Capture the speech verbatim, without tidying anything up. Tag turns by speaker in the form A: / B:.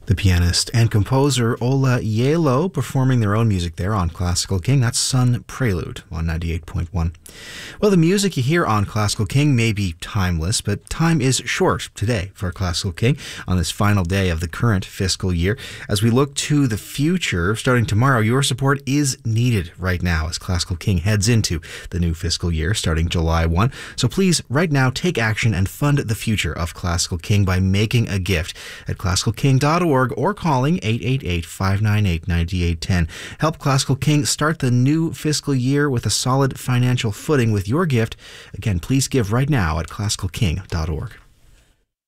A: The pianist and composer Ola Yelo performing their own music there on Classical King. That's Sun Prelude on ninety-eight point one. Well, the music you hear on Classical King may be timeless, but time is short today for Classical King on this final day of the current fiscal year. As we look to the future, starting tomorrow, your support is needed right now as Classical King heads into the new fiscal year starting July first. So please, right now, take action and fund the future of Classical King by making a gift at classical king dot org or calling eight eight eight, five nine eight, nine eight one zero. Help Classical King start the new fiscal year with a solid financial footing with your gift. Again, please give right now at classical king dot org.